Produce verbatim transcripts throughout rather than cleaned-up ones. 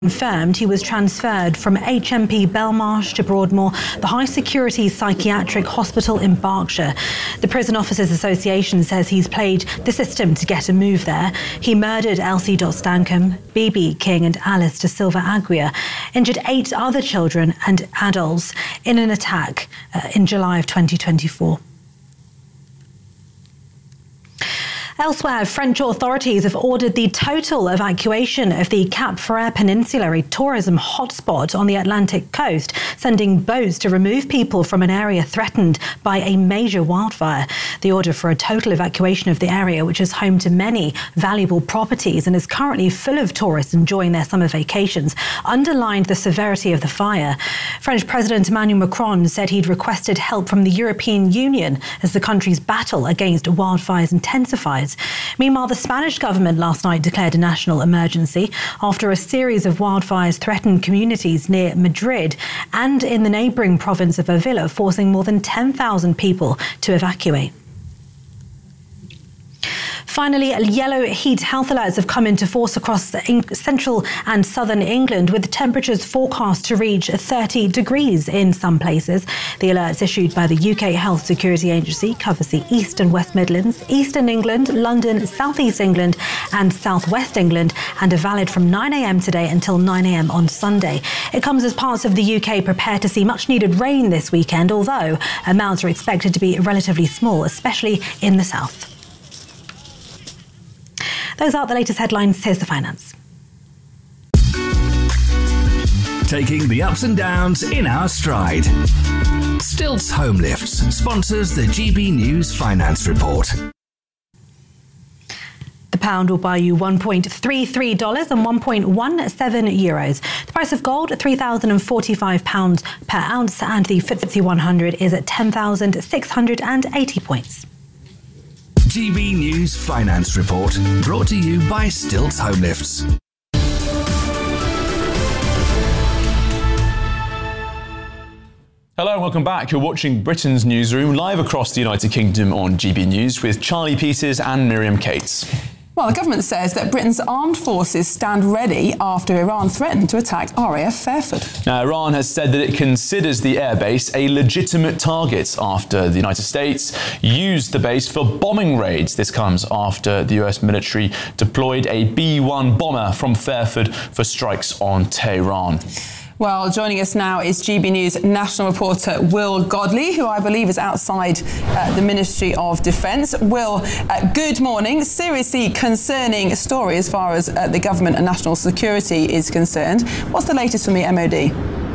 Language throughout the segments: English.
confirmed he was transferred from H M P Belmarsh to Broadmoor, the high-security psychiatric hospital in Berkshire. The Prison Officers Association says he's played the system to get a move there. He murdered Elsie Stankham, B B King and Alice De Silva Aguirre, injured eight other children and adults in an attack uh, in July of twenty twenty-four. Elsewhere, French authorities have ordered the total evacuation of the Cap Ferret Peninsula, a tourism hotspot on the Atlantic coast, sending boats to remove people from an area threatened by a major wildfire. The order for a total evacuation of the area, which is home to many valuable properties and is currently full of tourists enjoying their summer vacations, underlined the severity of the fire. French President Emmanuel Macron said he'd requested help from the European Union as the country's battle against wildfires intensifies. Meanwhile, the Spanish government last night declared a national emergency after a series of wildfires threatened communities near Madrid and in the neighbouring province of Avila, forcing more than ten thousand people to evacuate. Finally, yellow heat health alerts have come into force across central and southern England, with temperatures forecast to reach thirty degrees in some places. The alerts issued by the U K Health Security Agency covers the East and West Midlands, Eastern England, London, South East England and South West England, and are valid from nine a m today until nine a m on Sunday. It comes as parts of the U K prepare to see much needed rain this weekend, although amounts are expected to be relatively small, especially in the south. Those are the latest headlines. Here's the finance. Taking the ups and downs in our stride. Stilts Home Lifts sponsors the G B News Finance Report. The pound will buy you one point three three dollars and one point one seven euros. The price of gold, three thousand forty-five pounds per ounce, and the F T S E one hundred is at ten thousand six hundred eighty points. G B News Finance Report, brought to you by Stilts Home Lifts. Hello and welcome back. You're watching Britain's Newsroom, live across the United Kingdom on G B News with Charlie Peters and Miriam Cates. Well, the government says that Britain's armed forces stand ready after Iran threatened to attack R A F Fairford. Now, Iran has said that it considers the airbase a legitimate target after the United States used the base for bombing raids. This comes after the U S military deployed a B one bomber from Fairford for strikes on Tehran. Well, joining us now is G B News national reporter Will Godley, who I believe is outside uh, the Ministry of Defence. Will, uh, good morning. Seriously concerning story as far as uh, the government and national security is concerned. What's the latest from the M O D?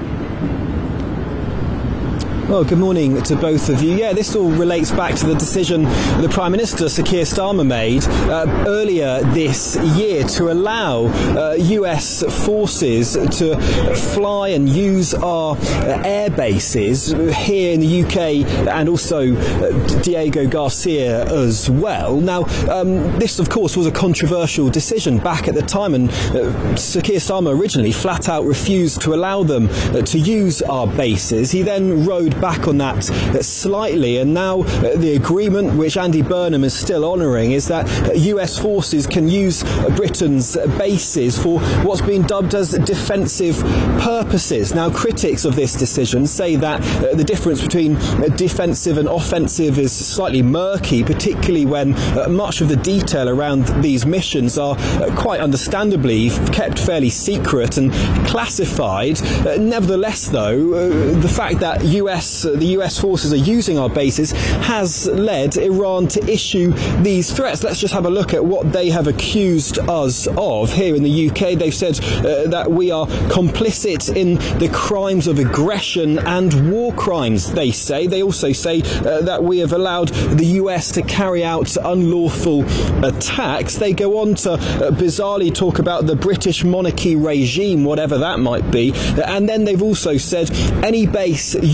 Well, good morning to both of you. Yeah, this all relates back to the decision the Prime Minister, Sir Keir Starmer, made uh, earlier this year to allow uh, U S forces to fly and use our uh, air bases here in the U K and also uh, Diego Garcia as well. Now, um, this, of course, was a controversial decision back at the time, and uh, Sir Keir Starmer originally flat out refused to allow them uh, to use our bases. He then rode back on that slightly, and now uh, the agreement, which Andy Burnham is still honouring, is that uh, U S forces can use uh, Britain's bases for what's been dubbed as defensive purposes. Now, critics of this decision say that uh, the difference between uh, defensive and offensive is slightly murky, particularly when uh, much of the detail around these missions are uh, quite understandably kept fairly secret and classified. Uh, nevertheless, though, uh, the fact that U S Uh, the U S forces are using our bases has led Iran to issue these threats. Let's just have a look at what they have accused us of. Here in the U K, they've said uh, that we are complicit in the crimes of aggression and war crimes, they say. They also say uh, that we have allowed the U S to carry out unlawful attacks. They go on to uh, bizarrely talk about the British monarchy regime, whatever that might be. And then they've also said any base used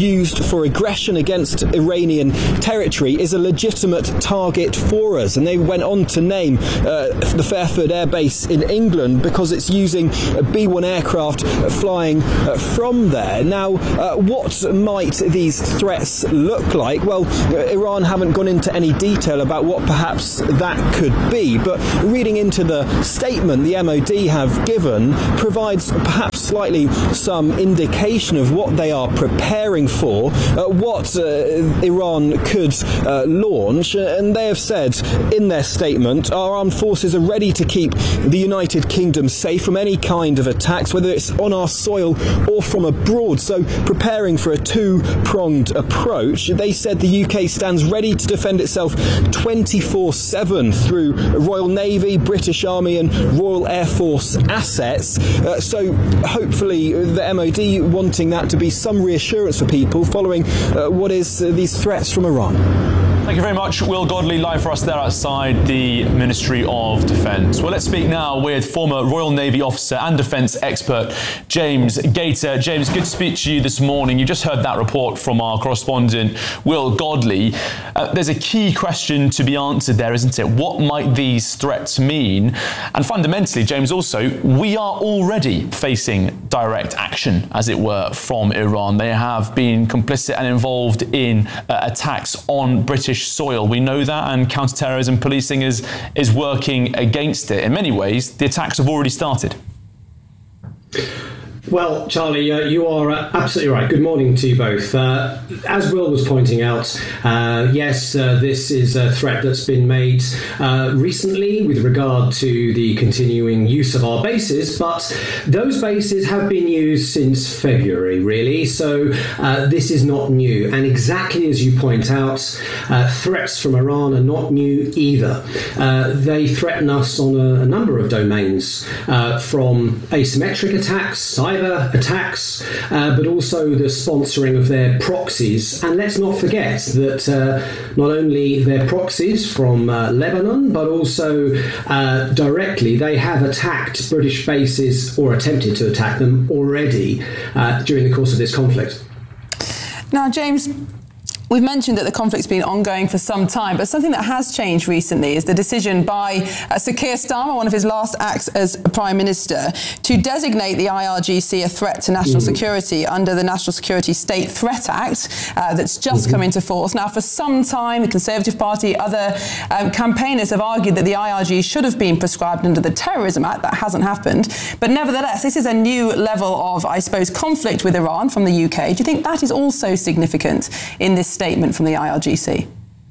for aggression against Iranian territory is a legitimate target for us. And they went on to name uh, the Fairford Air Base in England because it's using B one aircraft flying uh, from there. Now, uh, what might these threats look like? Well, Iran haven't gone into any detail about what perhaps that could be, but reading into the statement the M O D have given provides perhaps slightly some indication of what they are preparing for, uh, what uh, Iran could uh, launch, and they have said in their statement, our armed forces are ready to keep the United Kingdom safe from any kind of attacks, whether it's on our soil or from abroad, so preparing for a two-pronged approach. They said the U K stands ready to defend itself twenty-four seven through Royal Navy, British Army and Royal Air Force assets, uh, so hopefully the M O D wanting that to be some reassurance for people following uh, what is uh, these threats from Iran. Thank you very much, Will Godley, live for us there outside the Ministry of Defence. Well, let's speak now with former Royal Navy officer and defence expert James Gator. James, good to speak to you this morning. You just heard that report from our correspondent, Will Godley. Uh, there's a key question to be answered there, isn't it? What might these threats mean? And fundamentally, James, also, we are already facing direct action, as it were, from Iran. They have been complicit and involved in uh, attacks on British soil. We know that, and counter-terrorism policing is is working against it. In many ways, the attacks have already started. Well, Charlie, uh, you are uh, absolutely right. Good morning to you both. Uh, as Will was pointing out, uh, yes, uh, this is a threat that's been made uh, recently with regard to the continuing use of our bases, but those bases have been used since February, really, so uh, this is not new. And exactly as you point out, uh, threats from Iran are not new either. Uh, they threaten us on a, a number of domains, uh, from asymmetric attacks, cyber attacks, uh, but also the sponsoring of their proxies. And let's not forget that uh, not only their proxies from uh, Lebanon, but also uh, directly, they have attacked British bases or attempted to attack them already uh, during the course of this conflict. Now, James, we've mentioned that the conflict's been ongoing for some time, but something that has changed recently is the decision by uh, Sir Keir Starmer, one of his last acts as Prime Minister, to designate the I R G C a threat to national mm-hmm. security under the National Security State Threat Act uh, that's just mm-hmm. come into force. Now, for some time, the Conservative Party, other um, campaigners have argued that the I R G should have been prescribed under the Terrorism Act. That hasn't happened. But nevertheless, this is a new level of, I suppose, conflict with Iran from the U K. Do you think that is also significant in this statement from the I R G C?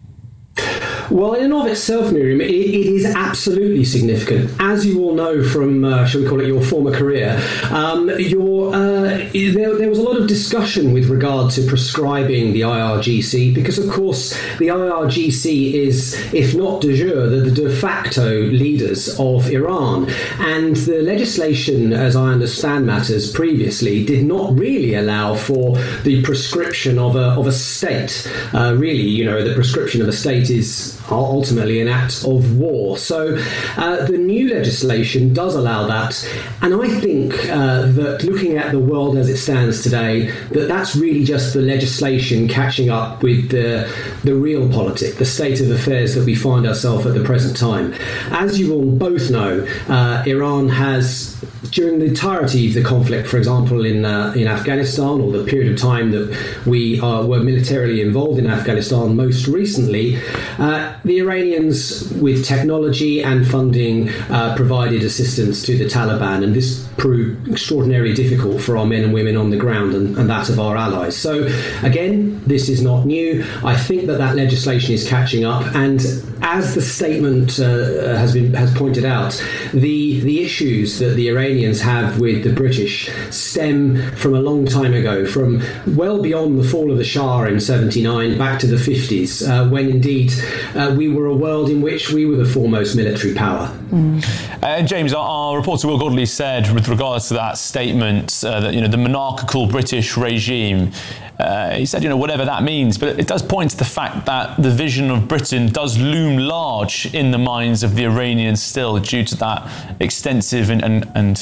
Well, in and of itself, Miriam, it, it is absolutely significant. As you all know from, uh, shall we call it, your former career, um, your, uh, there, there was a lot of discussion with regard to prescribing the I R G C because, of course, the I R G C is, if not de jure, the, the de facto leaders of Iran. And the legislation, as I understand matters previously, did not really allow for the prescription of a, of a state. Uh, really, you know, the prescription of a state is ultimately an act of war. So uh, the new legislation does allow that. And I think uh, that looking at the world as it stands today, that that's really just the legislation catching up with the, the real politic, the state of affairs that we find ourselves at the present time. As you all both know, uh, Iran has, during the entirety of the conflict, for example, in uh, in Afghanistan, or the period of time that we uh, were militarily involved in Afghanistan most recently, uh, the Iranians, with technology and funding, uh, provided assistance to the Taliban, and this proved extraordinarily difficult for our men and women on the ground and, and that of our allies. So, again, this is not new. I think that that legislation is catching up, and as the statement uh, has been has pointed out, the the issues that the Iranians have with the British stem from a long time ago, from well beyond the fall of the Shah in seventy-nine back to the fifties, uh, when indeed uh, we were a world in which we were the foremost military power. Mm. Uh, James, our, our reporter Will Godley said with regards to that statement uh, that, you know, the monarchical British regime, uh, he said, you know, whatever that means, but it does point to the fact that the vision of Britain does loom large in the minds of the Iranians still, due to that extensive and, and, and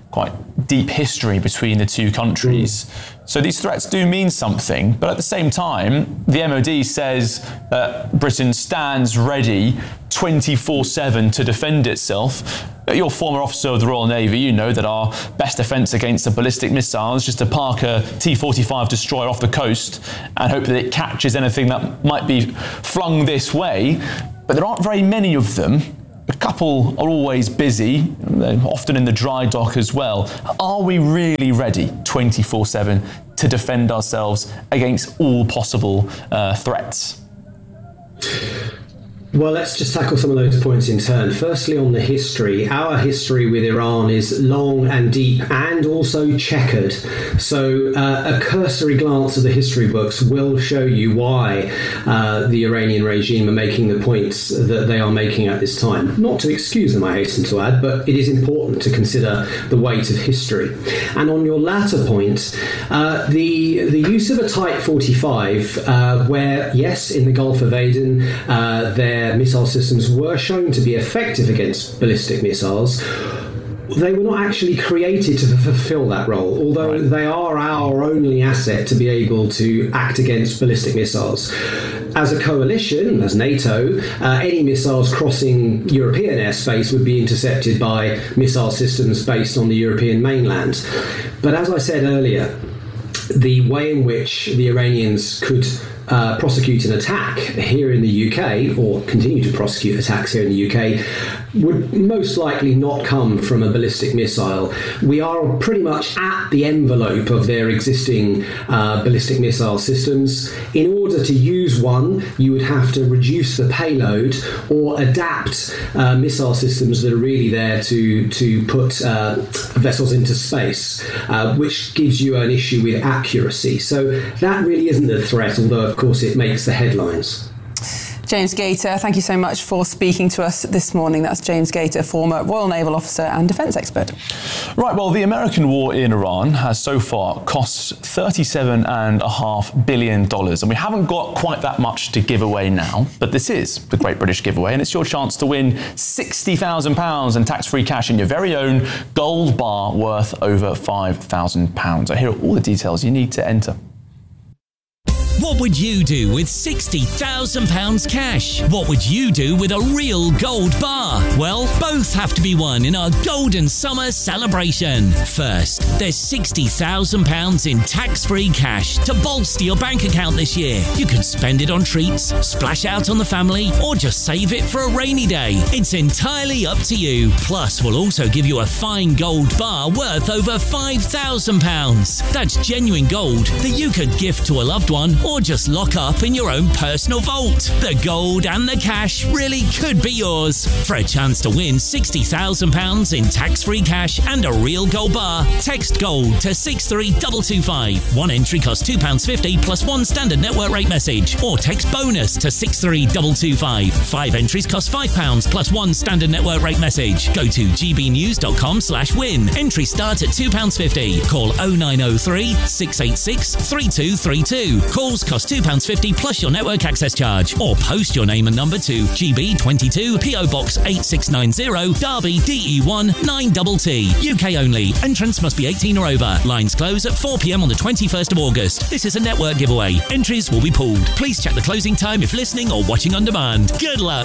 quite deep history between the two countries. Mm. So these threats do mean something, but at the same time, the M O D says that Britain stands ready twenty-four seven to defend itself. You're a former officer of the Royal Navy, you know that our best defence against a ballistic missile is just to park a T forty-five destroyer off the coast and hope that it catches anything that might be flung this way. But there aren't very many of them. A couple are always busy, often in the dry dock as well. Are we really ready twenty-four seven to defend ourselves against all possible uh, threats? Well, let's just tackle some of those points in turn. Firstly, on the history, our history with Iran is long and deep and also checkered. So uh, a cursory glance at the history books will show you why uh, the Iranian regime are making the points that they are making at this time. Not to excuse them, I hasten to add, but it is important to consider the weight of history. And on your latter point, uh, the, the use of a Type forty-five, uh, where, yes, in the Gulf of Aden, uh, there missile systems were shown to be effective against ballistic missiles, they were not actually created to fulfill that role, although right. they are our only asset to be able to act against ballistic missiles. As a coalition, as NATO, uh, any missiles crossing European airspace would be intercepted by missile systems based on the European mainland. But as I said earlier, the way in which the Iranians could Uh, prosecute an attack here in the U K, or continue to prosecute attacks here in the U K, would most likely not come from a ballistic missile. We are pretty much at the envelope of their existing uh, ballistic missile systems. In order to use one, you would have to reduce the payload or adapt uh, missile systems that are really there to, to put uh, vessels into space, uh, which gives you an issue with accuracy. So that really isn't the threat, although of course it makes the headlines. James Gator, thank you so much for speaking to us this morning. That's James Gator, former Royal Naval officer and defence expert. Right, well, the American war in Iran has so far cost thirty-seven point five billion dollars, and we haven't got quite that much to give away now, but this is the Great British Giveaway, and it's your chance to win sixty thousand pounds in tax-free cash in your very own gold bar worth over five thousand pounds. Here are all the details you need to enter. What would you do with sixty thousand pounds cash? What would you do with a real gold bar? Well, both have to be won in our Golden Summer celebration. First, there's sixty thousand pounds in tax-free cash to bolster your bank account this year. You can spend it on treats, splash out on the family, or just save it for a rainy day. It's entirely up to you. Plus, we'll also give you a fine gold bar worth over five thousand pounds. That's genuine gold that you could gift to a loved one or just lock up in your own personal vault. The gold and the cash really could be yours. For a chance to win sixty thousand pounds in tax-free cash and a real gold bar, text GOLD to six three two two five. One entry costs two pounds fifty plus one standard network rate message, or text BONUS to six three two two five. Five entries cost five pounds plus one standard network rate message. Go to gbnews.com slash win. Entry start at two pounds fifty. Call oh nine oh three, six eight six, three two three two. Calls cost two pounds fifty plus your network access charge, or post your name and number to G B twenty-two P O Box eight six nine zero, Derby D E one nine T T. U K only. Entrance must be eighteen or over. Lines close at four p m on the twenty-first of August. This is a network giveaway. Entries will be pooled. Please check the closing time if listening or watching on demand. Good luck.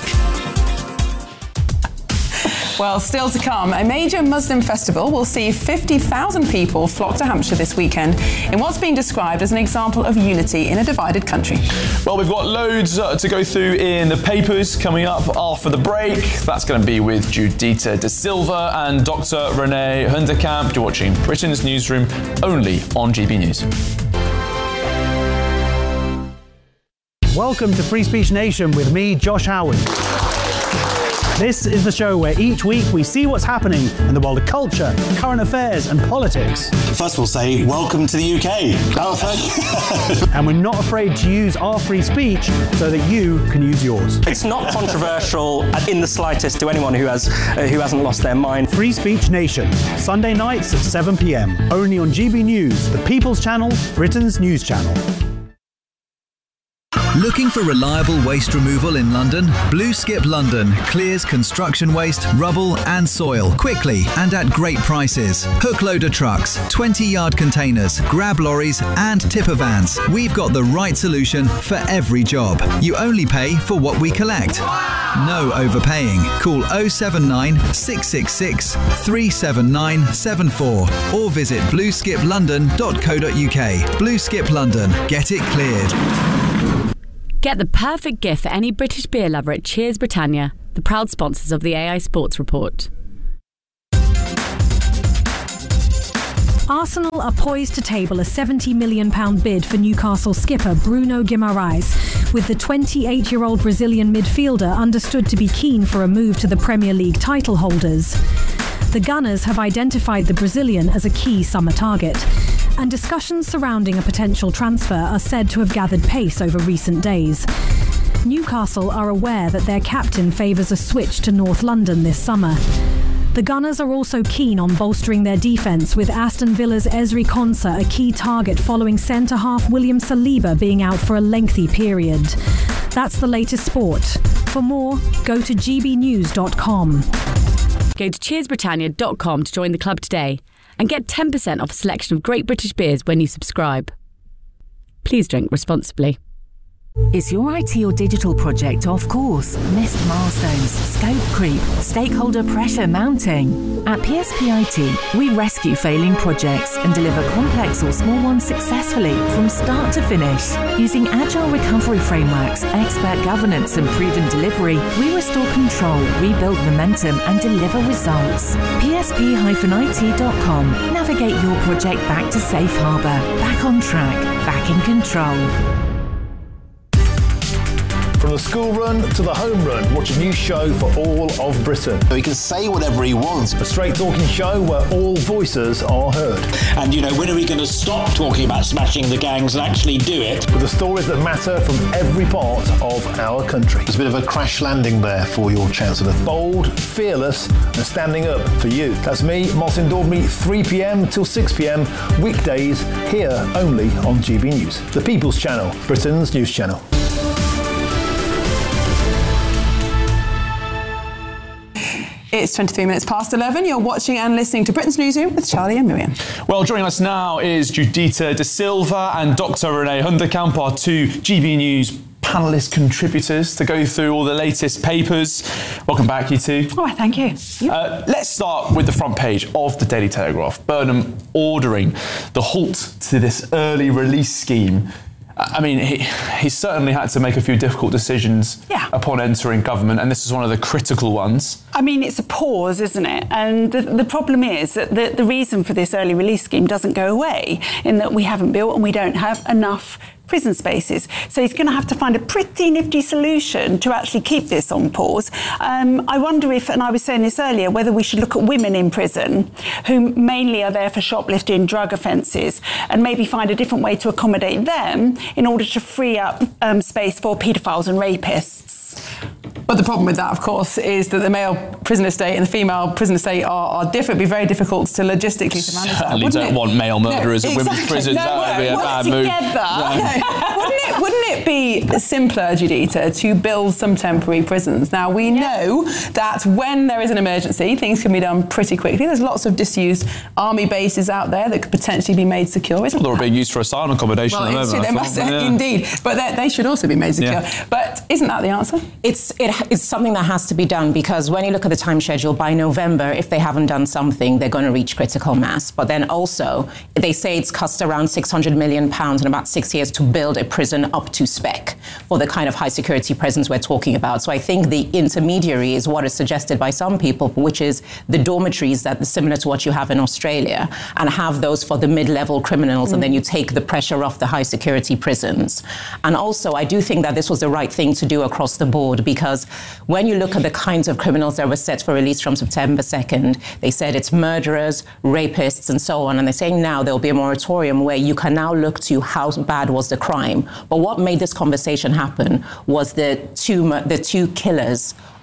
Well, still to come, a major Muslim festival will see fifty thousand people flock to Hampshire this weekend in what's being described as an example of unity in a divided country. Well, we've got loads uh, to go through in the papers coming up after the break. That's going to be with Judita De Silva and Doctor Renee Hunderkamp. You're watching Britain's Newsroom, only on G B News. Welcome to Free Speech Nation with me, Josh Howard. This is the show where each week we see what's happening in the world of culture, current affairs and politics. First we'll say, welcome to the U K. And we're not afraid to use our free speech so that you can use yours. It's not controversial in the slightest to anyone who has uh, who hasn't lost their mind. Free Speech Nation, Sunday nights at seven p m, only on G B News, the People's Channel, Britain's news channel. Looking for reliable waste removal in London? Blue Skip London clears construction waste, rubble and soil quickly and at great prices. Hook loader trucks, twenty yard containers, grab lorries and tipper vans. We've got the right solution for every job. You only pay for what we collect. No overpaying. Call oh seven nine, six six six, three seven nine seven four or visit blue skip london dot co dot uk. Blue Skip London. Get it cleared. Get the perfect gift for any British beer lover at Cheers Britannia, the proud sponsors of the A I Sports Report. Arsenal are poised to table a seventy million pounds bid for Newcastle skipper Bruno Guimaraes, with the twenty-eight-year-old Brazilian midfielder understood to be keen for a move to the Premier League title holders. The Gunners have identified the Brazilian as a key summer target, and discussions surrounding a potential transfer are said to have gathered pace over recent days. Newcastle are aware that their captain favours a switch to North London this summer. The Gunners are also keen on bolstering their defence, with Aston Villa's Ezri Konsa a key target following centre-half William Saliba being out for a lengthy period. That's the latest sport. For more, go to g b news dot com. Go to cheers britannia dot com to join the club today and get ten percent off a selection of great British beers when you subscribe. Please drink responsibly. Is your I T or digital project off course? Missed milestones, scope creep, stakeholder pressure mounting? At P S P I T, we rescue failing projects and deliver complex or small ones successfully from start to finish. Using agile recovery frameworks, expert governance and proven delivery, we restore control, rebuild momentum and deliver results. P S P I T dot com. Navigate your project back to safe harbour, back on track, back in control. From the school run to the home run, watch a new show for all of Britain. He can say whatever he wants. A straight talking show where all voices are heard. And, you know, when are we going to stop talking about smashing the gangs and actually do it? With the stories that matter from every part of our country. There's a bit of a crash landing there for your Chancellor. Bold, fearless and standing up for you. That's me, Martin Daubney, three p.m. till six p.m. weekdays, here only on G B News. The People's Channel, Britain's news channel. It's twenty-three minutes past eleven. You're watching and listening to Britain's Newsroom with Charlie and Miriam. Well, joining us now is Judita De Silva and Doctor Renee Hunderkamp, our two G B News panellist contributors, to go through all the latest papers. Welcome back, you two. Oh, thank you. Uh, let's start with the front page of the Daily Telegraph. Burnham ordering the halt to this early release scheme. I mean, he, he certainly had to make a few difficult decisions yeah. upon entering government, and this is one of the critical ones. I mean, it's a pause, isn't it? And the, the problem is that the, the reason for this early release scheme doesn't go away, in that we haven't built and we don't have enough prison spaces. So he's going to have to find a pretty nifty solution to actually keep this on pause. Um, I wonder if, and I was saying this earlier, whether we should look at women in prison who mainly are there for shoplifting, drug offences, and maybe find a different way to accommodate them in order to free up um, space for paedophiles and rapists. But the problem with that, of course, is that the male prison estate and the female prison estate are, are different. It'd be very difficult to logistically to manage that. Certainly don't it? want male murderers no, at exactly. women's prisons. No, that would be a bad move. No. wouldn't it? Wouldn't it be simpler, Judita, to build some temporary prisons? Now we yeah. know that when there is an emergency, things can be done pretty quickly. There's lots of disused army bases out there that could potentially be made secure. Well, they're being used for asylum accommodation well, at the moment. They must, yeah. indeed, but they should also be made secure. Yeah. But isn't that the answer? It's it, it's something that has to be done, because when you look at the time schedule, by November, if they haven't done something, they're going to reach critical mass. But then also, they say it's cost around six hundred million pounds in about six years to build a prison up to spec for the kind of high security prisons we're talking about. So I think the intermediary is what is suggested by some people, which is the dormitories that are similar to what you have in Australia, and have those for the mid-level criminals, mm. and then you take the pressure off the high security prisons. And also, I do think that this was the right thing to do across the board, because when you look at the kinds of criminals that were set for release from September second, they said it's murderers, rapists, and so on. And they're saying now there'll be a moratorium where you can now look to how bad was the crime. But what made this conversation happen was the two the two killers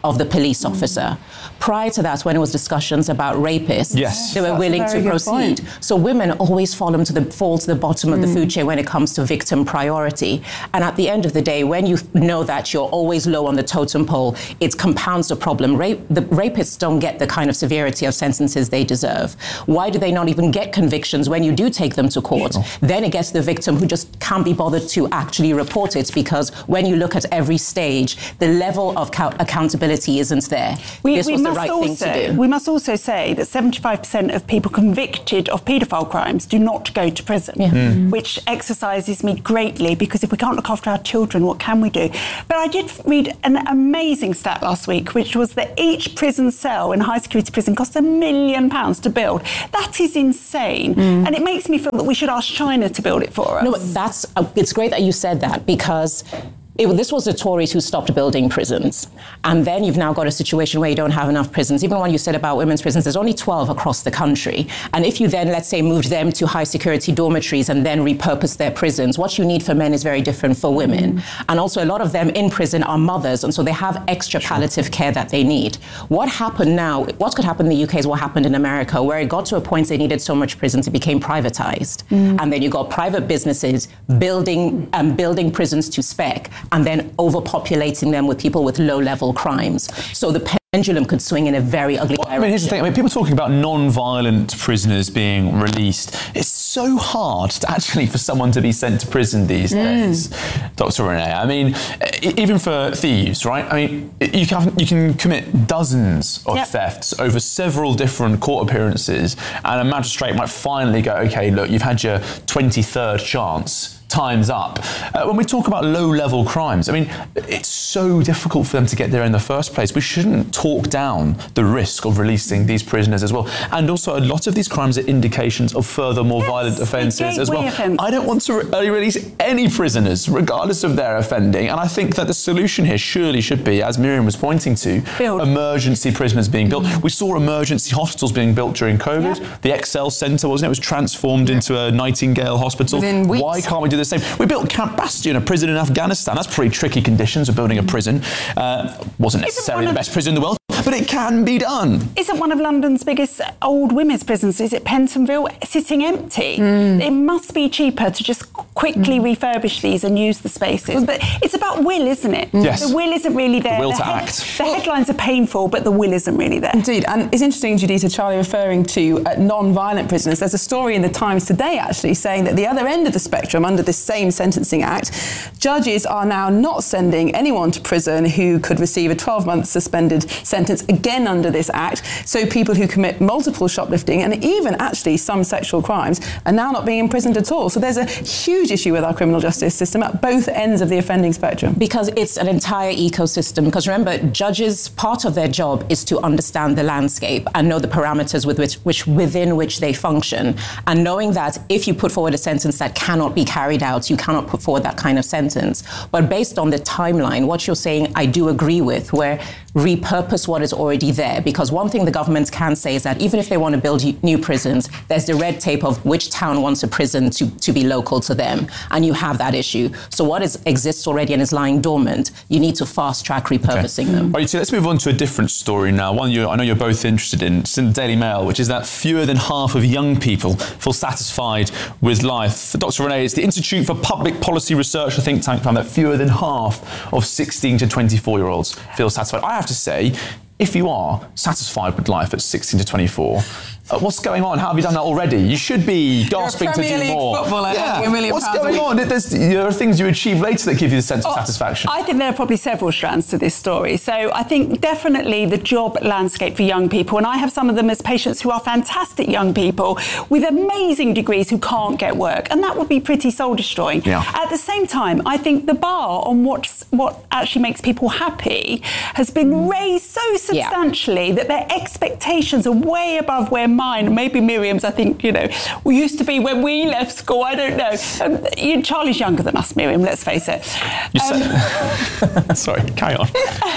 of the police officer. Prior to that, when it was discussions about rapists, yes. they were That's willing to proceed. So women always fall to the fall to the bottom of mm. the food chain when it comes to victim priority. And at the end of the day, when you know that you're always low on the totem pole, it compounds the problem. Rape, the rapists don't get the kind of severity of sentences they deserve. Why do they not even get convictions when you do take them to court? Sure. Then it gets the victim who just can't be bothered to actually report it, because when you look at every stage, the level of co- accountability isn't there. We, this we was must the right also, thing to do. We must also say that seventy-five percent of people convicted of paedophile crimes do not go to prison, yeah. mm. which exercises me greatly, because if we can't look after our children, what can we do? But I did read an amazing stat last week, which was that each prison cell in a high security prison costs a million pounds to build. That is insane. Mm. And it makes me feel that we should ask China to build it for us. No, that's, uh, it's great that you said that, because It, this was the Tories who stopped building prisons. And then you've now got a situation where you don't have enough prisons. Even when you said about women's prisons, there's only twelve across the country. And if you then, let's say, moved them to high security dormitories and then repurposed their prisons, what you need for men is very different for women. Mm. And also a lot of them in prison are mothers. And so they have extra palliative sure. care that they need. What happened now, what could happen in the U K is what happened in America, where it got to a point they needed so much prisons, it became privatized. Mm. And then you got private businesses building, um, building prisons to spec, and then overpopulating them with people with low-level crimes. So the pendulum could swing in a very ugly well, direction. I mean, here's the thing. I mean, people talking about non-violent prisoners being released. It's so hard to actually for someone to be sent to prison these mm. days, Doctor Renee. I mean, even for thieves, right? I mean, you can you can commit dozens of yep. thefts over several different court appearances, and a magistrate might finally go, okay, look, you've had your twenty-third chance. Time's up. Uh, when we talk about low-level crimes, I mean, it's so difficult for them to get there in the first place. We shouldn't talk down the risk of releasing these prisoners as well. And also, a lot of these crimes are indications of further, more yes, violent offences as well. Offense. I don't want to re- release any prisoners, regardless of their offending. And I think that the solution here surely should be, as Miriam was pointing to, build. emergency prisoners being built. Mm. We saw emergency hospitals being built during COVID. Yep. The Excel Centre, wasn't it? It was transformed yep. into a Nightingale Hospital. Within weeks. Why can't we do the same? We built Camp Bastion, a prison in Afghanistan. That's pretty tricky conditions of building a prison. Uh, wasn't necessarily the best prison in the world, but it can be done. Isn't one of London's biggest old women's prisons, is it Pentonville, sitting empty? Mm. It must be cheaper to just quickly mm. refurbish these and use the spaces. But it's about will, isn't it? Yes. The will isn't really there. The will the to he- act. The headlines are painful, but the will isn't really there. Indeed. And it's interesting, Juditha, Charlie referring to uh, non-violent prisoners. There's a story in the Times today, actually, saying that the other end of the spectrum, under this same Sentencing Act, judges are now not sending anyone to prison who could receive a twelve-month suspended sentence, again under this Act. So people who commit multiple shoplifting and even actually some sexual crimes are now not being imprisoned at all. So there's a huge issue with our criminal justice system at both ends of the offending spectrum. Because it's an entire ecosystem. Because remember, judges, part of their job is to understand the landscape and know the parameters with which, which within which they function. And knowing that if you put forward a sentence that cannot be carried out, you cannot put forward that kind of sentence. But based on the timeline, what you're saying, I do agree with, where repurpose what is already there. Because one thing the government can say is that even if they want to build new prisons, there's the red tape of which town wants a prison to, to be local to them. And you have that issue. So what is, exists already and is lying dormant, you need to fast track repurposing okay. them. Right, so let's move on to a different story now. One you, I know you're both interested in. It's in the Daily Mail, which is that fewer than half of young people feel satisfied with life. Doctor Renee, it's the Institute for Public Policy Research, a think tank, found that fewer than half of sixteen to twenty-four-year-olds feel satisfied. I have to say, if you are satisfied with life at sixteen to twenty-four, uh, what's going on? How have you done that already? You should be gasping to do League more. Footballer, yeah. a million What's pounds going a on? There's, there are things you achieve later that give you the sense oh, of satisfaction. I think there are probably several strands to this story. So I think definitely the job landscape for young people, and I have some of them as patients who are fantastic young people with amazing degrees who can't get work, and that would be pretty soul destroying. Yeah. At the same time, I think the bar on what what actually makes people happy has been raised so substantially yeah. that their expectations are way above where mine, maybe Miriam's, I think, you know, we used to be when we left school, I don't know. Um, you, Charlie's younger than us, Miriam, let's face it. You Um, said... Sorry, carry on.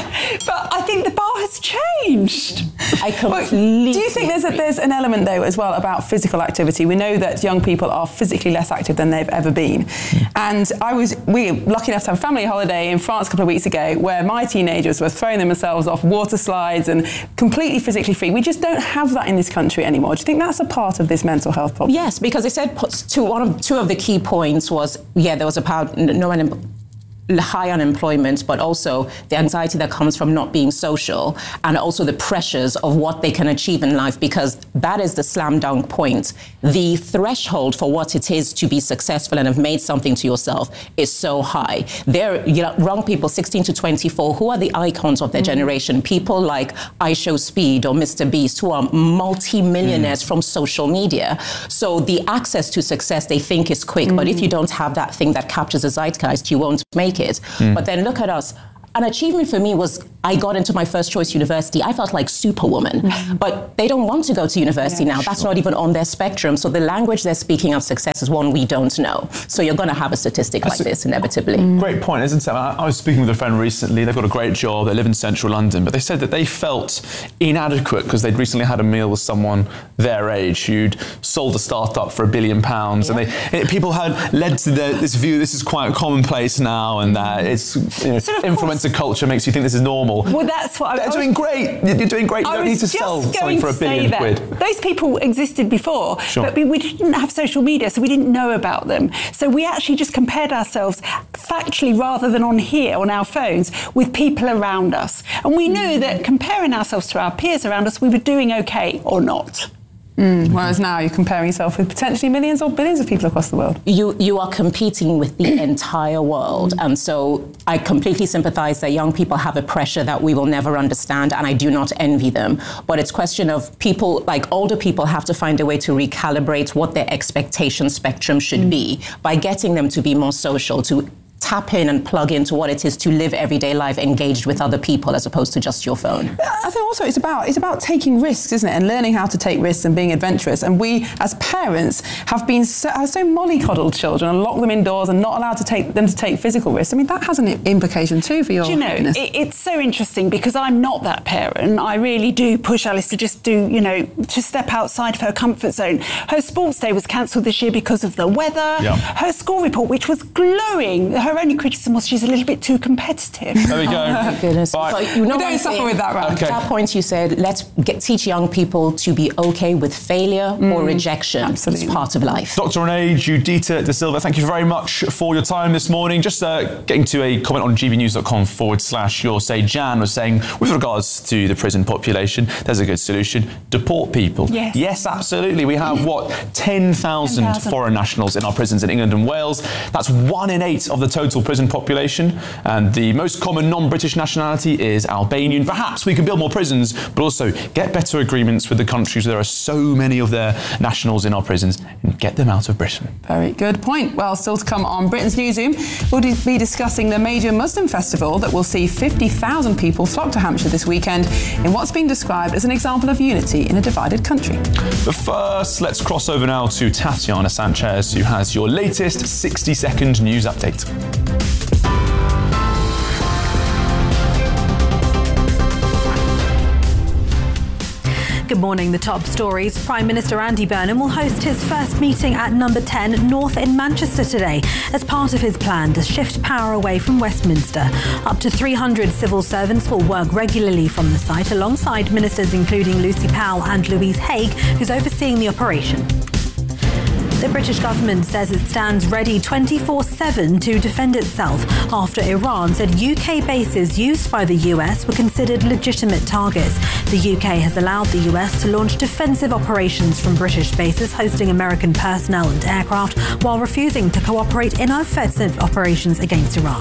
But I think the bar has changed. I completely... Do you think there's, a, there's an element, though, as well about physical activity? We know that young people are physically less active than they've ever been. And I was, we were lucky enough to have a family holiday in France a couple of weeks ago where my teenagers were throwing themselves off water slides and completely physically free. We just don't have that in this country anymore. Do you think that's a part of this mental health problem? Yes, because they said two, one of, two of the key points was, yeah, there was about no one... high unemployment, but also the anxiety that comes from not being social, and also the pressures of what they can achieve in life, because that is the slam dunk point. The threshold for what it is to be successful and have made something to yourself is so high. There, you know, young people sixteen to twenty-four, who are the icons of their mm. generation? People like IShowSpeed or Mister Beast, who are multi-millionaires mm. from social media. So the access to success they think is quick, mm. but if you don't have that thing that captures the zeitgeist, you won't make it. Mm. But then look at us. An achievement for me was I got into my first choice university. I felt like Superwoman. Mm-hmm. But they don't want to go to university yeah, now. Sure. That's not even on their spectrum. So the language they're speaking of success is one we don't know. So you're going to have a statistic That's like a this inevitably. Great point, isn't it? I, I was speaking with a friend recently. They've got a great job. They live in central London. But they said that they felt inadequate because they'd recently had a meal with someone their age who'd sold a startup for a billion pounds. Yeah. And they, it, people had led to the, this view, this is quite commonplace now, and that it's you know, so influencer culture makes you think this is normal. Well, that's what They're I was doing great. You're doing great. You I don't need to sell something for a billion quid. Those people existed before, sure. but we, we didn't have social media, so we didn't know about them. So we actually just compared ourselves factually rather than on here, on our phones, with people around us. And we knew that comparing ourselves to our peers around us, we were doing okay or not. Mm, whereas now you're comparing yourself with potentially millions or billions of people across the world. You you are competing with the entire world. And so I completely sympathise that young people have a pressure that we will never understand, and I do not envy them. But it's a question of people, like older people, have to find a way to recalibrate what their expectation spectrum should mm. be by getting them to be more social, to tap in and plug into what it is to live everyday life engaged with other people as opposed to just your phone. I think also it's about it's about taking risks, isn't it, and learning how to take risks and being adventurous. And we, as parents, have been so, have so mollycoddled children and locked them indoors and not allowed to take them to take physical risks. I mean, that has an implication too for your. Do you know, it, it's so interesting because I'm not that parent. I really do push Alice to just do, you know, to step outside of her comfort zone. Her sports day was cancelled this year because of the weather. Yeah. Her school report, which was glowing, her only criticism was she's a little bit too competitive. There we go. Oh my goodness. But you know, we don't suffer with that, right? Okay. At that point you said, let's get, teach young people to be okay with failure mm. or rejection. Absolutely. It's part of life. Doctor Renee Judita De Silva, thank you very much for your time this morning. Just uh, getting to a comment on gbnews.com forward slash your say. Jan was saying, with regards to the prison population, there's a good solution. Deport people. Yes. Yes, absolutely. We have, what, ten thousand foreign nationals in our prisons in England and Wales. That's one in eight of the total prison population. And the most common non-British nationality is Albanian. Perhaps we can build more prisons, but also get better agreements with the countries where there are so many of their nationals in our prisons and get them out of Britain. Very good point. Well, still to come on Britain's Newsroom, we'll be discussing the major Muslim festival that will see fifty thousand people flock to Hampshire this weekend in what's been described as an example of unity in a divided country. But first, let's cross over now to Tatiana Sanchez, who has your latest sixty second news update. Good morning. The top stories. Prime Minister Andy Burnham will host his first meeting at Number ten North in Manchester today as part of his plan to shift power away from Westminster. Up to three hundred civil servants will work regularly from the site alongside ministers including Lucy Powell and Louise Haigh, who's overseeing the operation. The British government says it stands ready twenty-four seven to defend itself after Iran said U K bases used by the U S were considered legitimate targets. The U K has allowed the U S to launch defensive operations from British bases hosting American personnel and aircraft while refusing to cooperate in offensive operations against Iran.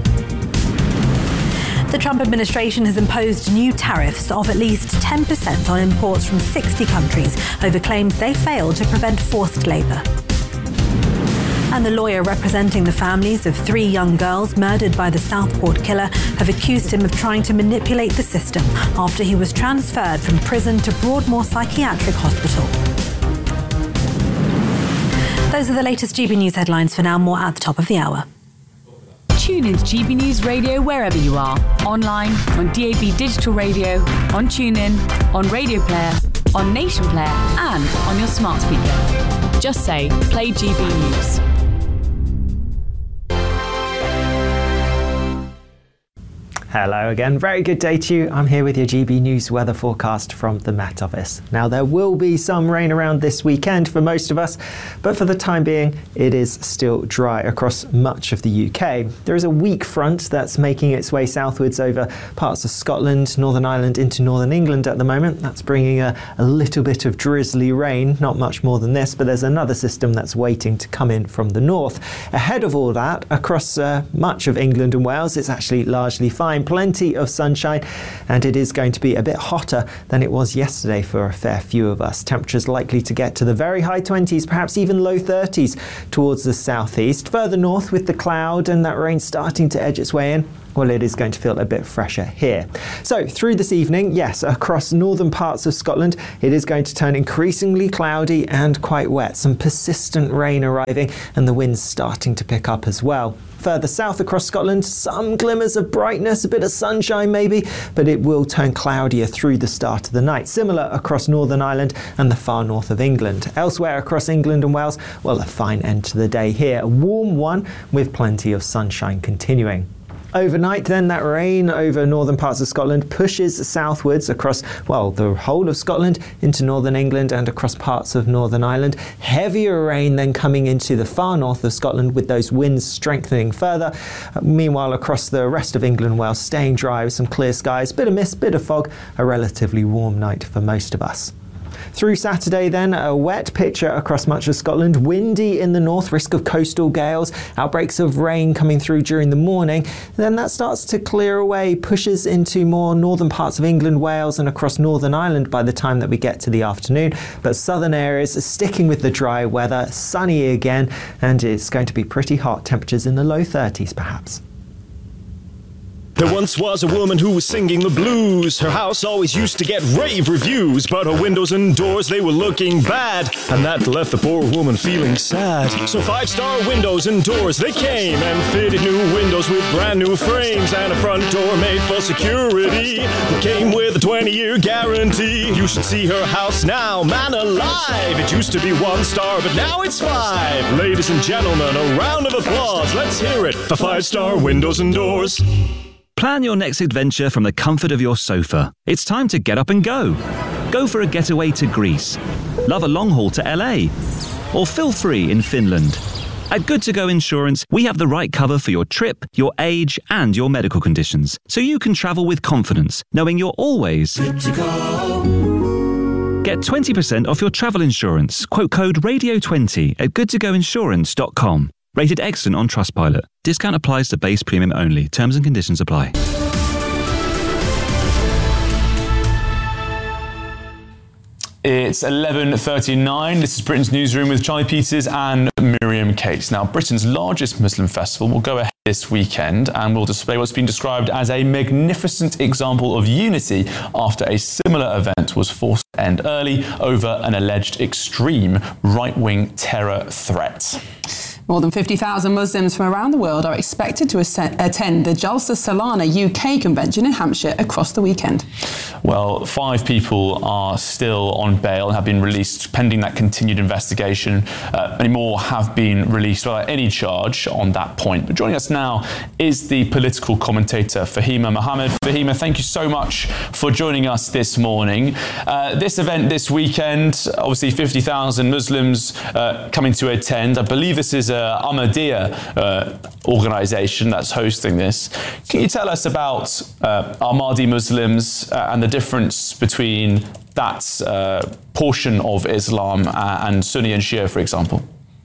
The Trump administration has imposed new tariffs of at least ten percent on imports from sixty countries over claims they failed to prevent forced labour. And the lawyer representing the families of three young girls murdered by the Southport killer have accused him of trying to manipulate the system after he was transferred from prison to Broadmoor Psychiatric Hospital. Those are the latest G B News headlines for now. More at the top of the hour. Tune into G B News Radio wherever you are. Online, on D A B Digital Radio, on TuneIn, on Radio Player, on Nation Player and on your smart speaker. Just say, play G B News. Hello again, very good day to you. I'm here with your G B News weather forecast from the Met Office. Now there will be some rain around this weekend for most of us, but for the time being it is still dry across much of the U K. There is a weak front that's making its way southwards over parts of Scotland, Northern Ireland into Northern England at the moment. That's bringing a, a little bit of drizzly rain, not much more than this, but there's another system that's waiting to come in from the north. Ahead of all that, across uh, much of England and Wales, it's actually largely fine. Plenty of sunshine, and it is going to be a bit hotter than it was yesterday for a fair few of us. Temperatures likely to get to the very high twenties, perhaps even low thirties towards the southeast. Further north, with the cloud and that rain starting to edge its way in, well, it is going to feel a bit fresher here. So through this evening, yes, across northern parts of Scotland, it is going to turn increasingly cloudy and quite wet. Some persistent rain arriving and the winds starting to pick up as well. Further south across Scotland, some glimmers of brightness, a bit of sunshine maybe, but it will turn cloudier through the start of the night. Similar across Northern Ireland and the far north of England. Elsewhere across England and Wales, well, a fine end to the day here. A warm one with plenty of sunshine continuing. Overnight then, that rain over northern parts of Scotland pushes southwards across, well, the whole of Scotland into northern England and across parts of Northern Ireland. Heavier rain then coming into the far north of Scotland with those winds strengthening further. Uh, meanwhile, across the rest of England and Wales, staying dry with some clear skies, bit of mist, bit of fog, a relatively warm night for most of us. Through Saturday then, a wet picture across much of Scotland, windy in the north, risk of coastal gales, outbreaks of rain coming through during the morning. Then that starts to clear away, pushes into more northern parts of England, Wales and across Northern Ireland by the time that we get to the afternoon. But southern areas are sticking with the dry weather, sunny again, and it's going to be pretty hot, temperatures in the low thirties perhaps. There once was a woman who was singing the blues. Her house always used to get rave reviews, but her windows and doors, they were looking bad, and that left the poor woman feeling sad. So Five Star Windows and Doors, they came and fitted new windows with brand new frames and a front door made for security that came with a twenty year guarantee. You should see her house now, man alive. It used to be one star, but now it's five. Ladies and gentlemen, a round of applause. Let's hear it for Five Star Windows and Doors. Plan your next adventure from the comfort of your sofa. It's time to get up and go. Go for a getaway to Greece. Love a long haul to L A. Or feel free in Finland. At Good To Go Insurance, we have the right cover for your trip, your age, and your medical conditions, so you can travel with confidence, knowing you're always good to go. Get twenty percent off your travel insurance. Quote code radio twenty at good to go insurance dot com. Rated excellent on Trustpilot. Discount applies to base premium only. Terms and conditions apply. It's eleven thirty-nine. This is Britain's Newsroom with Charlie Peters and Miriam Cates. Now, Britain's largest Muslim festival will go ahead this weekend and will display what's been described as a magnificent example of unity after a similar event was forced to end early over an alleged extreme right-wing terror threat. More than fifty thousand Muslims from around the world are expected to attend the Jalsa Salana U K convention in Hampshire across the weekend. Well, five people are still on bail and have been released pending that continued investigation. Uh, many more have been released without any charge on that point. But joining us now is the political commentator Fahima Mohammed. Fahima, thank you so much for joining us this morning. Uh, this event this weekend, obviously fifty thousand Muslims uh, coming to attend. I believe this is a Uh, Ahmadiyya uh, organisation that's hosting this. Can you tell us about uh, Ahmadi Muslims uh, and the difference between that uh, portion of Islam uh, and Sunni and Shia, for example?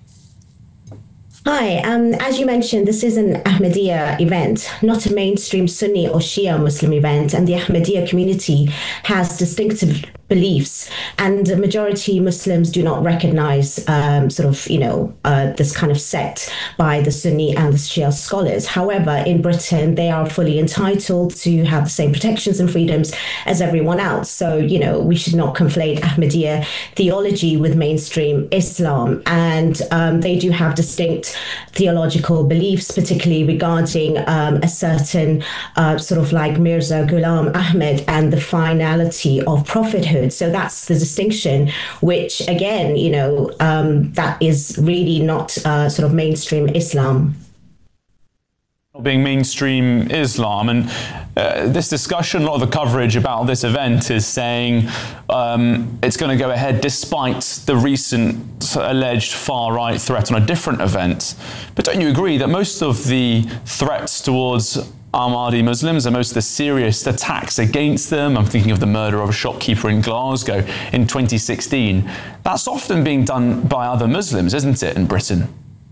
Hi, um, as you mentioned, this is an Ahmadiyya event, not a mainstream Sunni or Shia Muslim event, and the Ahmadiyya community has distinctive beliefs, and the majority Muslims do not recognize um, sort of, you know, uh, this kind of sect by the Sunni and the Shia scholars. However, in Britain, they are fully entitled to have the same protections and freedoms as everyone else. So, you know, we should not conflate Ahmadiyya theology with mainstream Islam. And um, they do have distinct theological beliefs, particularly regarding um, a certain uh, sort of like Mirza Ghulam Ahmad and the finality of prophethood. So that's the distinction, which again, you know, um, that is really not uh, sort of mainstream Islam. Being mainstream Islam, and uh, this discussion, a lot of the coverage about this event is saying um, it's going to go ahead despite the recent alleged far-right threat on a different event. But don't you agree that most of the threats towards Ahmadi Muslims and most of the serious attacks against them, I'm thinking of the murder of a shopkeeper in Glasgow in twenty sixteen, that's often being done by other Muslims, isn't it, in Britain?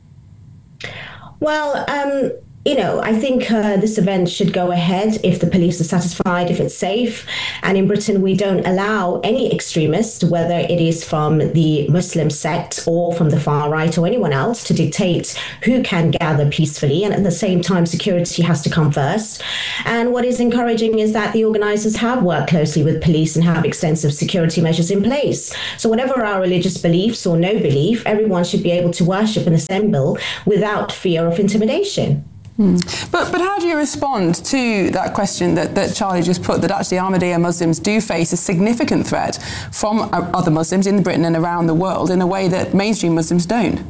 Well, um, you know, I think uh, this event should go ahead if the police are satisfied, if it's safe. And in Britain, we don't allow any extremist, whether it is from the Muslim sect or from the far right or anyone else, to dictate who can gather peacefully. And at the same time, security has to come first. And what is encouraging is that the organisers have worked closely with police and have extensive security measures in place. So whatever our religious beliefs or no belief, everyone should be able to worship and assemble without fear of intimidation. Hmm. But but how do you respond to that question that, that Charlie just put, that actually Ahmadiyya Muslims do face a significant threat from other Muslims in Britain and around the world in a way that mainstream Muslims don't?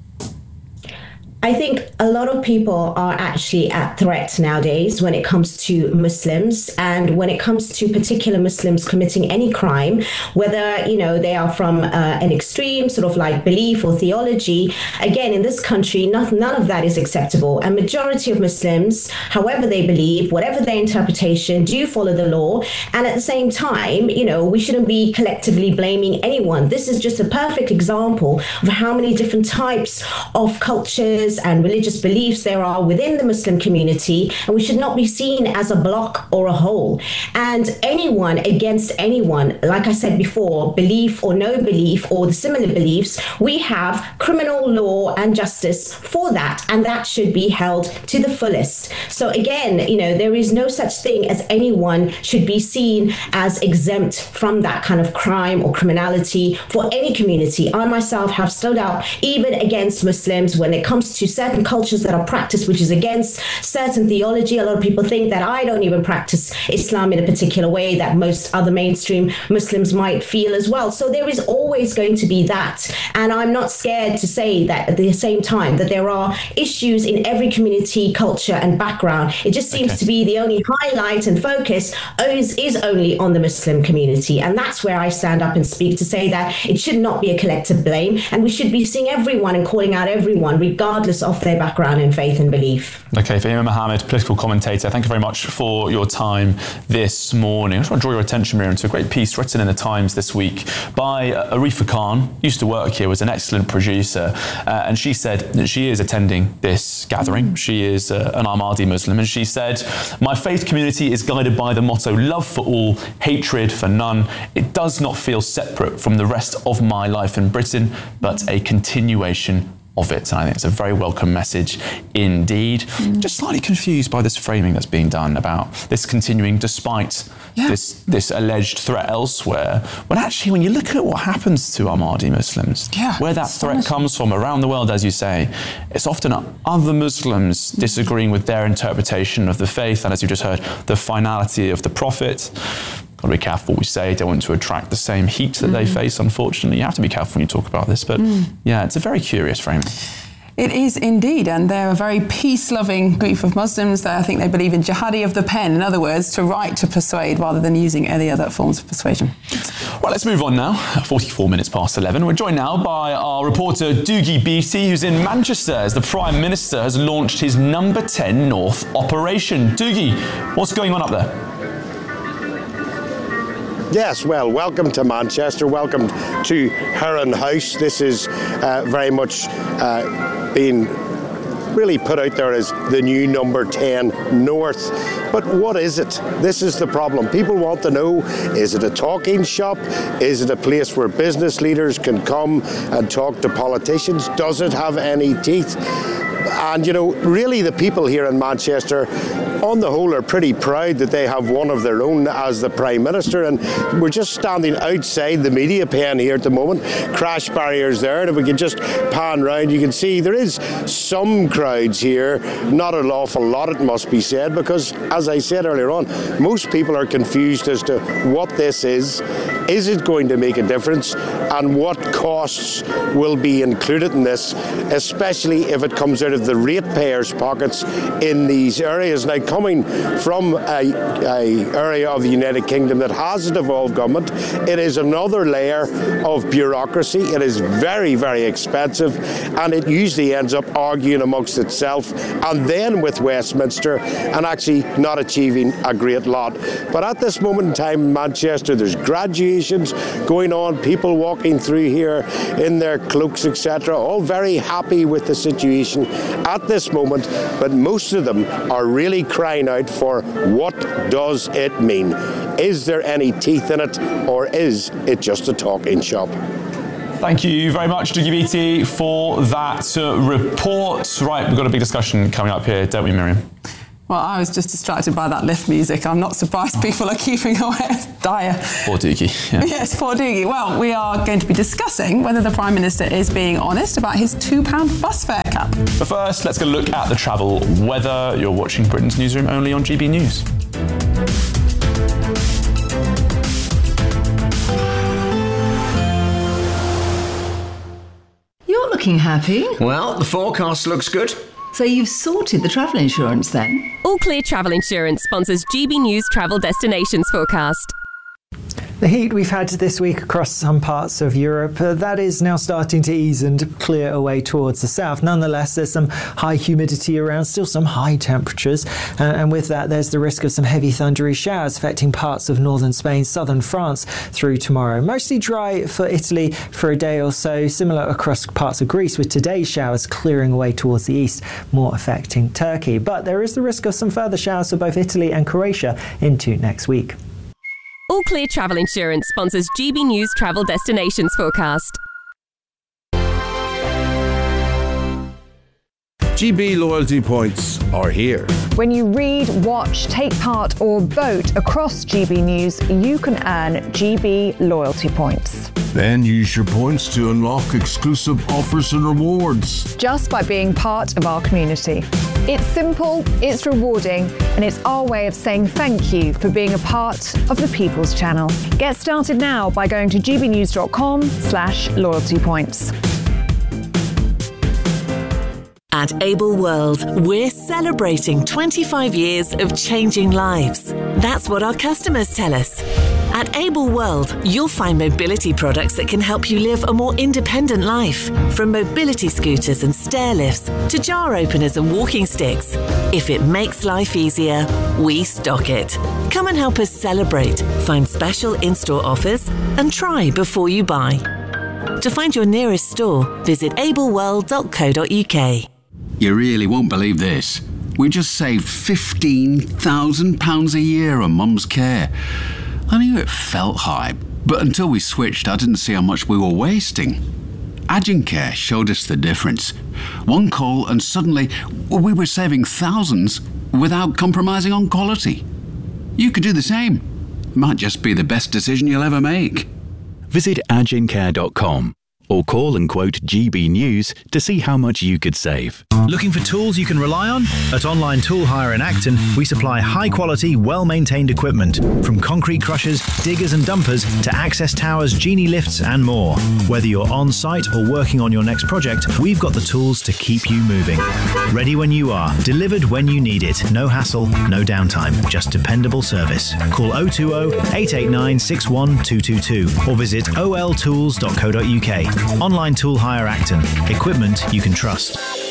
I think a lot of people are actually at threat nowadays when it comes to Muslims, and when it comes to particular Muslims committing any crime, whether, you know, they are from uh, an extreme sort of like belief or theology. Again, in this country, not, none of that is acceptable. And majority of Muslims, however they believe, whatever their interpretation, do follow the law. And at the same time, you know, we shouldn't be collectively blaming anyone. This is just a perfect example of how many different types of cultures and religious beliefs there are within the Muslim community, and we should not be seen as a block or a whole. And anyone against anyone, like I said before, belief or no belief or the similar beliefs, we have criminal law and justice for that, and that should be held to the fullest. So again, you know, there is no such thing as anyone should be seen as exempt from that kind of crime or criminality for any community. I myself have stood up even against Muslims when it comes to certain cultures that are practiced, which is against certain theology. A lot of people think that I don't even practice Islam in a particular way that most other mainstream Muslims might feel as well. So there is always going to be that. And I'm not scared to say that at the same time that there are issues in every community, culture and background. It just seems okay. to be the only highlight and focus is, is only on the Muslim community. And that's where I stand up and speak to say that it should not be a collective blame, and we should be seeing everyone and calling out everyone regardless of their background in faith and belief. Okay, Fahima Mohammed, political commentator, thank you very much for your time this morning. I just want to draw your attention, Miriam, to a great piece written in the Times this week by uh, Arifa Khan, used to work here, was an excellent producer, uh, and she said that she is attending this gathering. Mm. She is uh, an Ahmadi Muslim, and she said, "My faith community is guided by the motto, love for all, hatred for none. It does not feel separate from the rest of my life in Britain, but a continuation of it." And I think it's a very welcome message indeed. Mm. Just slightly confused by this framing that's being done about this continuing despite yeah. this this alleged threat elsewhere, when actually when you look at what happens to Ahmadi Muslims, yeah, where that threat honestly. comes from around the world, as you say, it's often other Muslims disagreeing with their interpretation of the faith, and as you just heard, the finality of the Prophet. Got to be careful what we say, don't want to attract the same heat that mm. they face, unfortunately. You have to be careful when you talk about this, but mm. yeah, it's a very curious framing. It is indeed, and they're a very peace-loving group of Muslims. That I think they believe in jihadi of the pen, in other words, to write to persuade rather than using any other forms of persuasion. Well, let's move on now. forty-four minutes past eleven. We're joined now by our reporter Doogie Beattie, who's in Manchester as the Prime Minister has launched his Number ten North operation. Doogie, what's going on up there? Yes, well, welcome to Manchester, welcome to Heron House. This is uh, very much uh, being really put out there as the new number ten North. But what is it? This is the problem. People want to know, is it a talking shop? Is it a place where business leaders can come and talk to politicians? Does it have any teeth? And, you know, really the people here in Manchester, on the whole, are pretty proud that they have one of their own as the Prime Minister. And we're just standing outside the media pen here at the moment. Crash barriers there. And if we could just pan round, you can see there is some crowds here. Not an awful lot, it must be said, because, as I said earlier on, most people are confused as to what this is. Is it going to make a difference? And what costs will be included in this, especially if it comes out of the ratepayers' pockets in these areas. Now, coming from a, a area of the United Kingdom that has a devolved government, it is another layer of bureaucracy. It is very, very expensive, and it usually ends up arguing amongst itself and then with Westminster and actually not achieving a great lot. But at this moment in time in Manchester, there's graduations going on, people walking through here in their cloaks, et cetera, all very happy with the situation at this moment, but most of them are really crying out for what does it mean? Is there any teeth in it, or is it just a talking shop? Thank you very much, Dougie Beattie, for that uh, report. Right, we've got a big discussion coming up here, don't we, Miriam? Well, I was just distracted by that lift music. I'm not surprised people are keeping away. It's dire. Poor Dougie. Yeah. Yes, poor Dougie. Well, we are going to be discussing whether the Prime Minister is being honest about his two pound bus fare cap. But first, let's get a look at the travel weather. You're watching Britain's Newsroom only on G B News. You're looking happy. Well, the forecast looks good. So you've sorted the travel insurance then? All Clear Travel Insurance sponsors G B News Travel Destinations Forecast. The heat we've had this week across some parts of Europe, uh, that is now starting to ease and clear away towards the south. Nonetheless, there's some high humidity around, still some high temperatures. Uh, and with that, there's the risk of some heavy thundery showers affecting parts of northern Spain, southern France through tomorrow. Mostly dry for Italy for a day or so, similar across parts of Greece, with today's showers clearing away towards the east, more affecting Turkey. But there is the risk of some further showers for both Italy and Croatia into next week. All Clear Travel Insurance sponsors G B News Travel Destinations Forecast. G B loyalty points are here. When you read, watch, take part or vote across G B News, you can earn G B loyalty points. Then use your points to unlock exclusive offers and rewards. Just by being part of our community. It's simple, it's rewarding, and it's our way of saying thank you for being a part of the People's Channel. Get started now by going to gbnews.com slash loyalty points. At Able World, we're celebrating twenty-five years of changing lives. That's what our customers tell us. At Able World, you'll find mobility products that can help you live a more independent life. From mobility scooters and stair lifts to jar openers and walking sticks. If it makes life easier, we stock it. Come and help us celebrate, find special in-store offers, and try before you buy. To find your nearest store, visit able world dot co dot uk. You really won't believe this. We just saved fifteen thousand pounds a year on Mum's care. I knew it felt high, but until we switched, I didn't see how much we were wasting. Agencare showed us the difference. One call and suddenly we were saving thousands without compromising on quality. You could do the same. Might just be the best decision you'll ever make. Visit agencare dot com or call and quote G B News to see how much you could save. Looking for tools you can rely on? At Online Tool Hire in Acton, we supply high-quality, well-maintained equipment, from concrete crushers, diggers and dumpers to access towers, genie lifts and more. Whether you're on-site or working on your next project, we've got the tools to keep you moving. Ready when you are, delivered when you need it. No hassle, no downtime, just dependable service. Call oh two oh, eight eight nine, six one two two two or visit o l tools dot co dot uk. Online Tool Hire Acton. Equipment you can trust.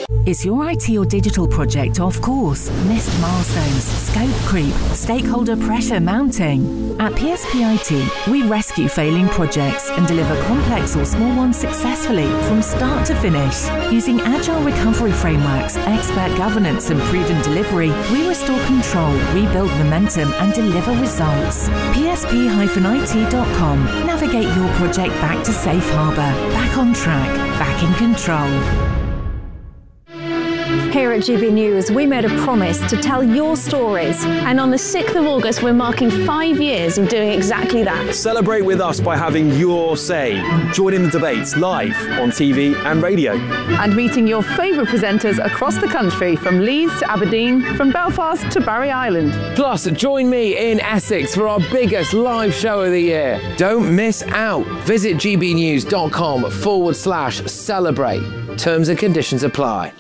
Is your I T or digital project off course? Missed milestones, scope creep, stakeholder pressure mounting? At P S P I T, we rescue failing projects and deliver complex or small ones successfully from start to finish. Using agile recovery frameworks, expert governance and proven delivery, we restore control, rebuild momentum and deliver results. P S P I T dot com. Navigate your project back to safe harbour, back on track, back in control. Here at G B News, we made a promise to tell your stories. And on the sixth of August, we're marking five years of doing exactly that. Celebrate with us by having your say. Join in the debates live on T V and radio. And meeting your favourite presenters across the country, from Leeds to Aberdeen, from Belfast to Barry Island. Plus, join me in Essex for our biggest live show of the year. Don't miss out. Visit gbnews.com forward slash celebrate. Terms and conditions apply.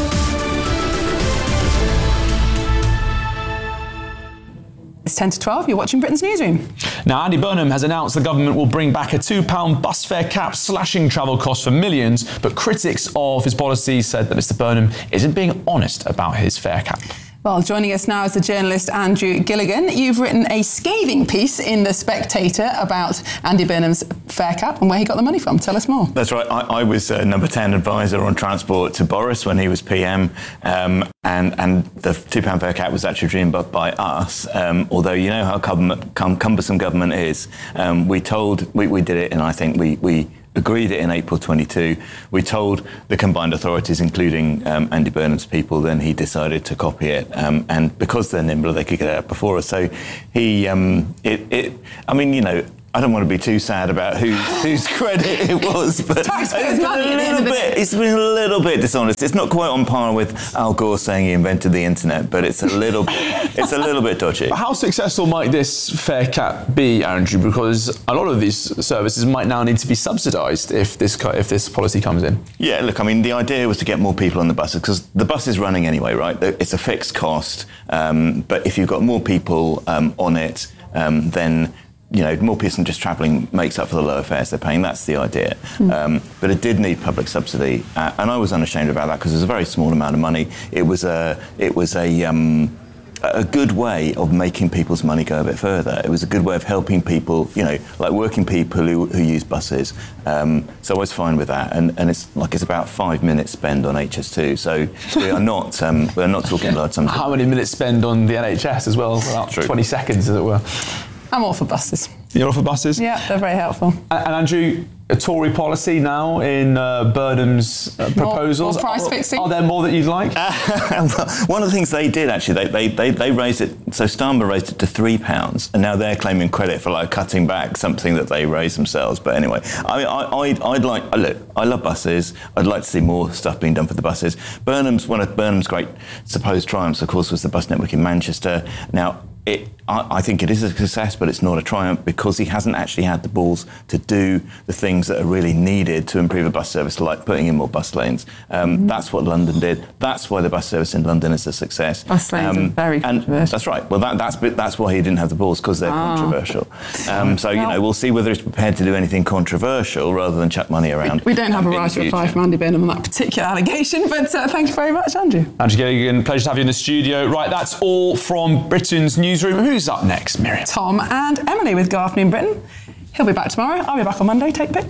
It's ten to twelve, you're watching Britain's Newsroom. Now, Andy Burnham has announced the government will bring back a two pound bus fare cap, slashing travel costs for millions, but critics of his policy said that Mister Burnham isn't being honest about his fare cap. Well, joining us now is the journalist Andrew Gilligan. You've written a scathing piece in The Spectator about Andy Burnham's fare cap and where he got the money from. Tell us more. That's right. I, I was uh, number ten advisor on transport to Boris when he was P M, um, and, and the two pound fare cap was actually dreamed up by us, um, although you know how cum- cum- cumbersome government is. Um, we told, we, we did it, and I think we... we agreed it in April twenty-two. We told the combined authorities, including um, Andy Burnham's people, then he decided to copy it. Um, and because they're nimble, they could get it out before us. So he, um, it, it, I mean, you know, I don't want to be too sad about who, whose credit it was, but Taxpayers' it's, money been a at the end little of the bit, day. it's been a little bit dishonest. It's not quite on par with Al Gore saying he invented the internet, but it's a little, it's a little bit dodgy. But how successful might this fare cap be, Andrew? Because a lot of these services might now need to be subsidised if this if this policy comes in. Yeah, look, I mean, the idea was to get more people on the buses because the bus is running anyway, right? It's a fixed cost, um, but if you've got more people um, on it, um, then you know, more people just travelling makes up for the lower fares they're paying. That's the idea. Mm. Um, but it did need public subsidy, uh, and I was unashamed about that because it was a very small amount of money. It was a, it was a, um, a good way of making people's money go a bit further. It was a good way of helping people, you know, like working people who, who use buses. Um, so I was fine with that, and, and it's like it's about five minutes spend on H S two. So we are not, um, we are not talking large sums. How many minutes spend on the N H S as well? About True. twenty seconds, as it were. I'm all for buses. You're all for buses? Yeah, they're very helpful. And, and Andrew, a Tory policy now in uh, Burnham's uh, proposals. More, more price are, fixing? Are there more that you'd like? Uh, well, one of the things they did, actually, they, they, they, they raised it, so Starmer raised it to three pounds, and now they're claiming credit for like cutting back something that they raised themselves. But anyway, I mean, I, I'd, I'd like, look, I love buses. I'd like to see more stuff being done for the buses. Burnham's, one of Burnham's great supposed triumphs, of course, was the bus network in Manchester. Now, It, I, I think it is a success, but it's not a triumph because he hasn't actually had the balls to do the things that are really needed to improve a bus service, like putting in more bus lanes. Um, mm-hmm. That's what London did. That's why the bus service in London is a success. Bus lanes um, are very controversial. That's right. Well, that, that's that's why he didn't have the balls, because they're oh. controversial. Um, so, you well, know, we'll see whether he's prepared to do anything controversial rather than chuck money around. We, we don't have a right to reply from Andy Burnham on that particular allegation, but uh, thank you very much, Andrew. Andrew Gilligan, pleasure to have you in the studio. Right, that's all from Britain's Newsroom. Who's up next? Next, Miriam. Tom and Emily with Good Afternoon Britain. He'll be back tomorrow. I'll be back on Monday. Take a pick.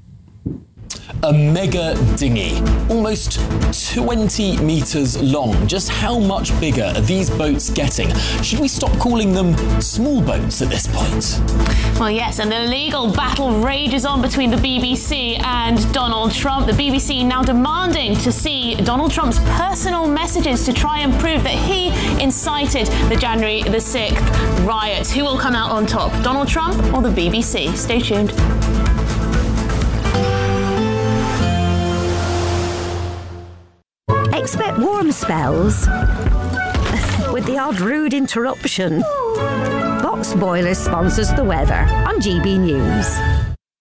A mega dinghy, almost twenty metres long. Just how much bigger are these boats getting? Should we stop calling them small boats at this point? Well, yes, and the legal battle rages on between the B B C and Donald Trump. The B B C now demanding to see Donald Trump's personal messages to try and prove that he incited the January the sixth riots. Who will come out on top, Donald Trump or the B B C? Stay tuned. Expect warm spells with the odd rude interruption. Box Boilers sponsors the weather on G B News.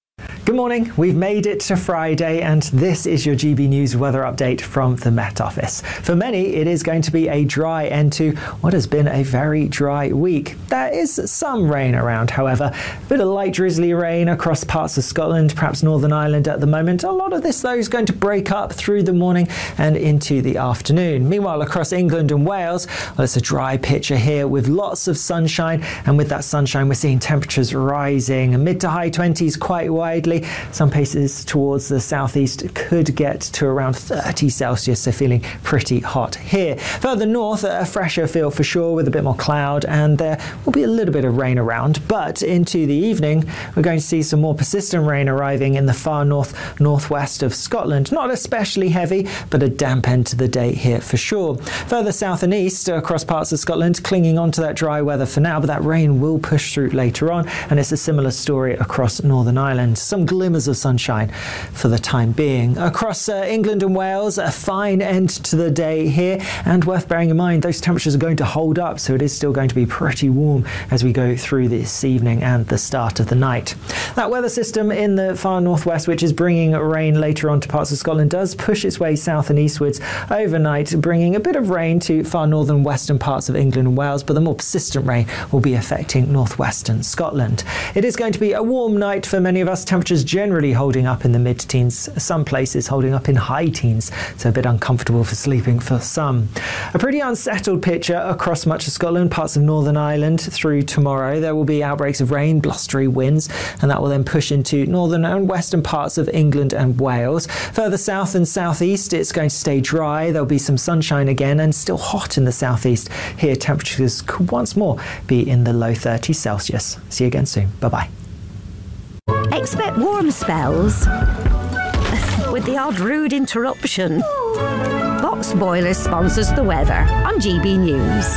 Good morning. We've made it to Friday, and this is your G B News weather update from the Met Office. For many, it is going to be a dry end to what has been a very dry week. There is some rain around, however. A bit of light drizzly rain across parts of Scotland, perhaps Northern Ireland at the moment. A lot of this, though, is going to break up through the morning and into the afternoon. Meanwhile, across England and Wales, well, it's a dry picture here with lots of sunshine, and with that sunshine, we're seeing temperatures rising mid to high twenties quite widely. Some places towards the southeast could get to around thirty Celsius, so feeling pretty hot here. Further north, a fresher feel for sure with a bit more cloud, and there will be a little bit of rain around. But into the evening, we're going to see some more persistent rain arriving in the far north northwest of Scotland. Not especially heavy, but a damp end to the day here for sure. Further south and east across parts of Scotland, clinging on to that dry weather for now, but that rain will push through later on, and it's a similar story across Northern Ireland. Some glimmers of sunshine for the time being. Across uh, England and Wales, a fine end to the day here, and worth bearing in mind those temperatures are going to hold up, so it is still going to be pretty warm as we go through this evening and the start of the night. That weather system in the far northwest, which is bringing rain later on to parts of Scotland, does push its way south and eastwards overnight, bringing a bit of rain to far northern western parts of England and Wales, but the more persistent rain will be affecting northwestern Scotland. It is going to be a warm night for many of us. Temperatures generally holding up in the mid-teens, some places holding up in high teens, so a bit uncomfortable for sleeping for some. A pretty unsettled picture across much of Scotland, parts of Northern Ireland through tomorrow. There will be outbreaks of rain, blustery winds, and that will then push into northern and western parts of England and Wales. Further south and southeast, it's going to stay dry. There'll be some sunshine again, and still hot in the southeast. Here, temperatures could once more be in the low thirties Celsius. See you again soon. Bye-bye. Expect warm spells with the odd rude interruption. Box Boiler sponsors the weather on G B News.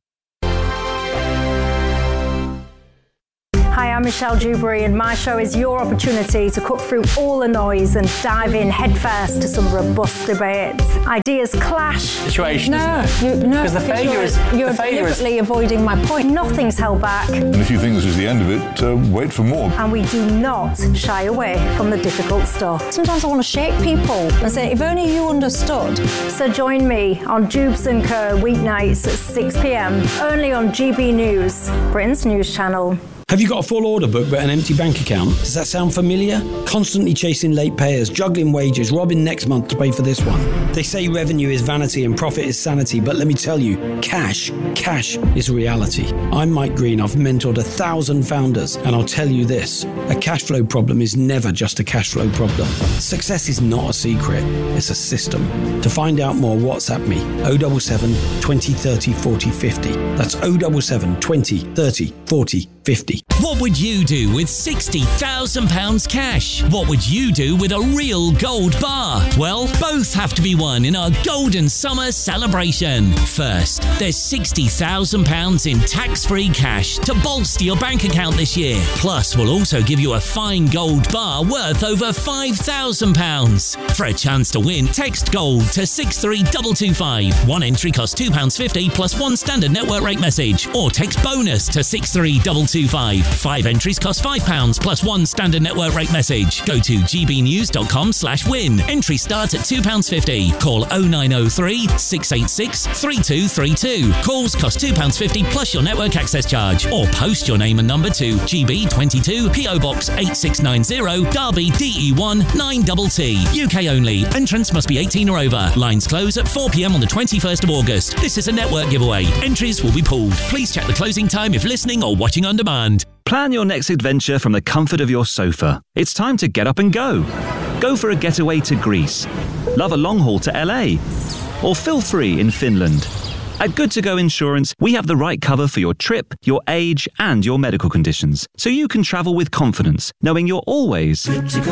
Hi, I'm Michelle Dewberry, and my show is your opportunity to cut through all the noise and dive in headfirst to some robust debates. Ideas clash. Situation. No, you, no, because the failure you're, is you're the failure deliberately is... avoiding my point. Nothing's held back. And if you think this is the end of it, uh, wait for more. And we do not shy away from the difficult stuff. Sometimes I want to shake people and say, if only you understood. So join me on Jubes and Co weeknights at six p m only on G B News, Britain's news channel. Have you got a full order book but an empty bank account? Does that sound familiar? Constantly chasing late payers, juggling wages, robbing next month to pay for this one. They say revenue is vanity and profit is sanity, but let me tell you, cash, cash is reality. I'm Mike Green. I've mentored a thousand founders, and I'll tell you this, a cash flow problem is never just a cash flow problem. Success is not a secret, it's a system. To find out more, WhatsApp me, oh seven seven, twenty, thirty, forty, fifty. That's oh seven seven, twenty, thirty, forty, fifty. What would you do with sixty thousand pounds cash? What would you do with a real gold bar? Well, both have to be won in our Golden Summer celebration. First, there's sixty thousand pounds in tax-free cash to bolster your bank account this year. Plus, we'll also give you a fine gold bar worth over five thousand pounds. For a chance to win, text GOLD to six three two two five. One entry costs two pounds fifty plus one standard network rate message. Or text BONUS to six three two two five. Five entries cost five pounds plus one standard network rate message. Go to gbnews.com slash win. Entries start at two pounds fifty. Call oh nine oh three, six eight six, three two three two. Calls cost two pounds fifty plus your network access charge. Or post your name and number to G B twenty-two, P O Box eight six nine zero, Derby D E one nine T T. U K only. Entrants must be eighteen or over. Lines close at four p m on the twenty-first of August. This is a network giveaway. Entries will be pulled. Please check the closing time if listening or watching on demand. Plan your next adventure from the comfort of your sofa. It's time to get up and go. Go for a getaway to Greece. Love a long haul to L A. Or feel free in Finland. At Good To Go Insurance, we have the right cover for your trip, your age, and your medical conditions, so you can travel with confidence, knowing you're always good to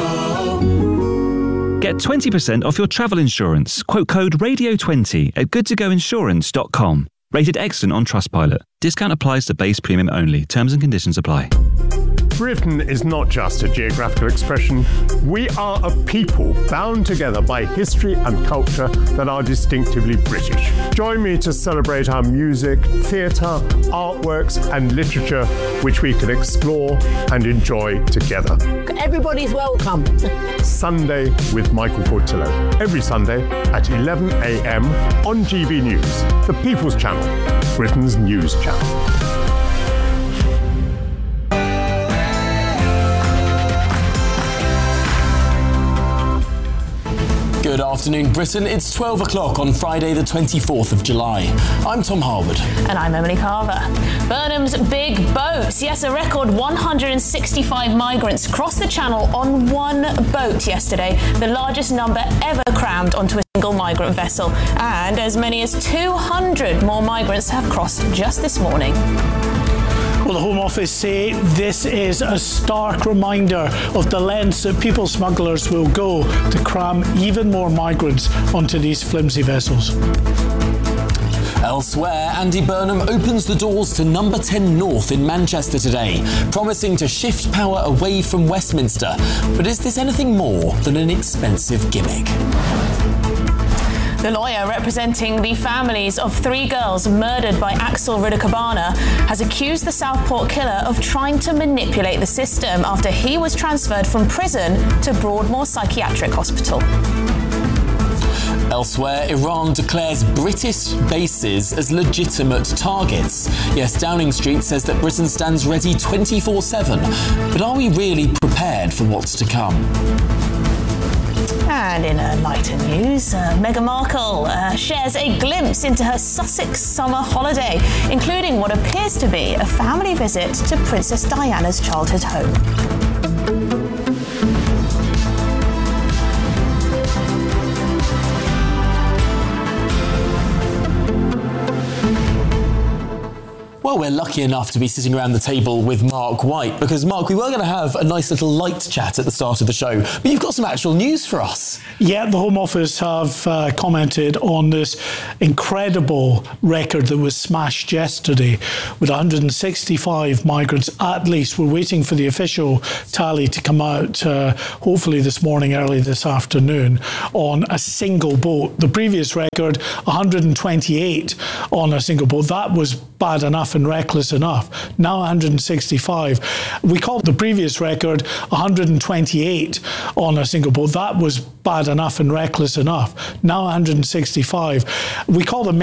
go. Get twenty percent off your travel insurance. Quote code radio twenty at good to go insurance dot com. Rated excellent on Trustpilot. Discount applies to base premium only. Terms and conditions apply. Britain is not just a geographical expression. We are a people bound together by history and culture that are distinctively British. Join me to celebrate our music, theatre, artworks and literature, which we can explore and enjoy together. Everybody's welcome. Sunday with Michael Portillo. Every Sunday at eleven a.m. on G B News, the People's Channel, Britain's news channel. Good afternoon, Britain. It's twelve o'clock on Friday, the twenty-fourth of July. I'm Tom Harwood. And I'm Emily Carver. Burnham's big boats. Yes, a record one hundred sixty-five migrants crossed the Channel on one boat yesterday, the largest number ever crammed onto a single migrant vessel. And as many as two hundred more migrants have crossed just this morning. Well, the Home Office say this is a stark reminder of the lengths that people smugglers will go to cram even more migrants onto these flimsy vessels. Elsewhere, Andy Burnham opens the doors to Number ten North in Manchester today, promising to shift power away from Westminster. But is this anything more than an expensive gimmick? The lawyer representing the families of three girls murdered by Axel Rudakabana has accused the Southport killer of trying to manipulate the system after he was transferred from prison to Broadmoor Psychiatric Hospital. Elsewhere, Iran declares British bases as legitimate targets. Yes, Downing Street says that Britain stands ready twenty-four seven. But are we really prepared for what's to come? And in uh, lighter news, uh, Meghan Markle uh, shares a glimpse into her Sussex summer holiday, including what appears to be a family visit to Princess Diana's childhood home. Well, we're lucky enough to be sitting around the table with Mark White, because, Mark, we were going to have a nice little light chat at the start of the show, but you've got some actual news for us. Yeah, the Home Office have uh, commented on this incredible record that was smashed yesterday with one hundred sixty-five migrants, at least. We're waiting for the official tally to come out, uh, hopefully this morning, early this afternoon, on a single boat. The previous record, one hundred twenty-eight on a single boat. That was bad enough and reckless enough. Now one hundred sixty-five. We called the previous record one hundred twenty-eight on a single boat. That was bad enough and reckless enough. Now one hundred sixty-five. We call the